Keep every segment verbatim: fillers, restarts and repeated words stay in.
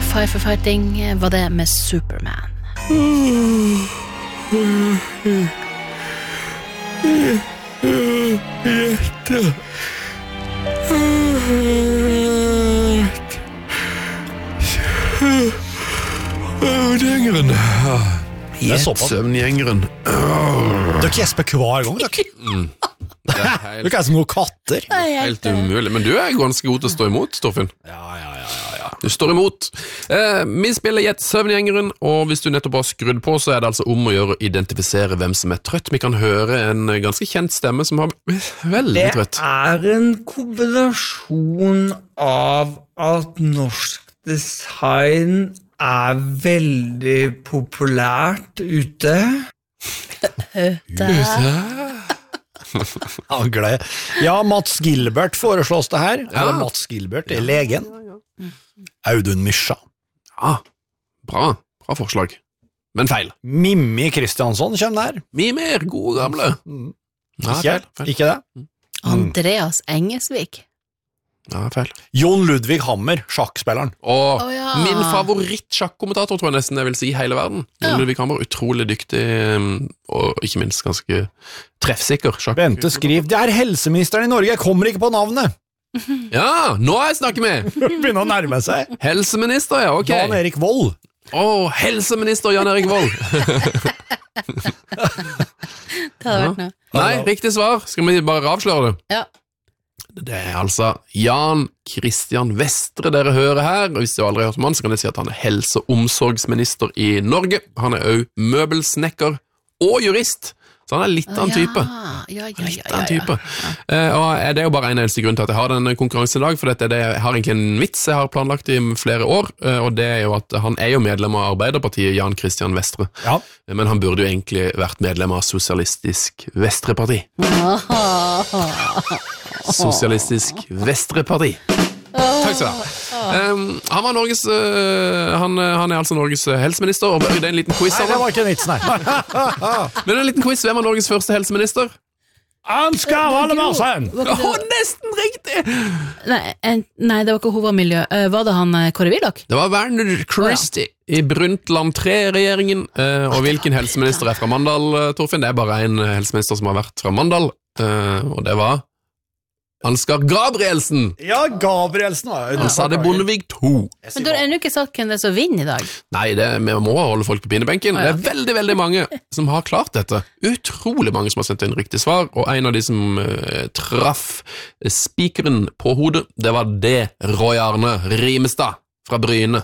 Firefighting var det med Superman. Hjerte. Søvngjengeren. Søvngjengeren. Dere gjesper hver gang, dere. Mm. Det er helt, Dere er som noen katter. helt umulig. Men du er ganske god til å stå imot, Torfinn. Ja, ja, ja, ja, ja. Du står imot. Eh, vi spiller Gjett Søvngjengeren, og hvis du nettopp har skrudd på, så er det altså om å gjøre å identifisere hvem som er trøtt. Vi kan høre en ganske kjent stemme som har veldig trøtt. Det er en kombinasjon av at norsk design er veldig populært ute. Angle. Ja, Mats Gilbert foreslås det her. Ja. Eller Mats Gilbert, er legen. Audun Mysja. Ja, bra. Bra forslag. Men feil. Mimmi Kristiansson kommer der. Mimer, gode gamle. Mm. Ja, Ikke, feil, feil. ikke det? Andreas Engesvik. Ja, feil. Jon Ludvig Hammer, sjakkspilleren. Og Å, ja. min favoritt-sjakkommentator, tror jeg nesten jeg vil si, i hele verden. Ja. Ludvig Hammer, utrolig dyktig, og ikke minst ganske treffsikker sjakk. Bente skriver, det er helseministeren i Norge, jeg kommer ikke på navnet. Ja, nå er jeg snakket med! Begynner å nærme seg. Helseminister, ja, ok. Jan Erik Vold. Åh, helseminister Jan Erik Vold. Det hadde vært noe. Nei, riktig svar. Skal vi bare avsløre det? Ja. Det er altså Jan Christian Vestre dere hører her. Hvis du aldri har hørt om han, så kan jeg si at han er helse- og omsorgsminister i Norge. Han er også møbelsnekker og jurist. Så han er litt av en type. Ja, ja, ja, Litt ja, av en ja. type. Eh, og det er jo bare en eneste grunn til at jeg har denne konkurransen i dag, for dette er det, jeg har egentlig en vits jeg har planlagt i flere år, eh, og det er jo at han er jo medlem av Arbeiderpartiet, Jan Christian Vestre. Ja. Men han burde jo egentlig vært medlem av Sosialistisk Vestreparti. Sosialistisk Vestreparti. Takk skal du ha. Um, han var Norges uh, han, han er altså Norges helseminister. Og det er en liten quiz. Nei, det var ikke en vits, nei. Men det er en liten quiz. Hvem var Norges første helseminister? Ansgar Valdemarsen! Å, nesten riktig! Nei, en, nei, det var ikke hovedmiljø. Uh, var det han uh, Kåre Willoch? Det var Werner Christie i Brundtland tre-regjeringen. Uh, og hvilken helseminister er fra Mandal, uh, Torfinn? Det er bare en helseminister som har vært fra Mandal, uh, og det var Ansgar Gabrielsen. Ja, Gabrielsen var Han sa det Bondevik to. Men du har ennå ikke sagt hvem det er som vinner i dag. Nei, det, vi må holde folk på pinebenken. Det er veldig, veldig mange som har klart dette. Utrolig mange som har sendt inn riktig svar, og en av de som uh, traff spikeren på hodet, det var det Roy Arne Rimestad fra Bryne.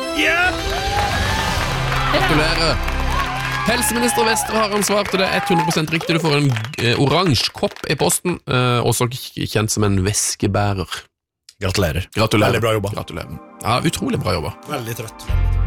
Gratulerer. Helseminister Vestre har ansvar til det. hundre prosent riktig. Du får en eh, oransje kopp i posten, eh, også kjent som en væskebærer. Gratulerer. Gratulerer. Veldig bra jobba. Gratulerer. Ja, utrolig bra jobba. Veldig trøtt.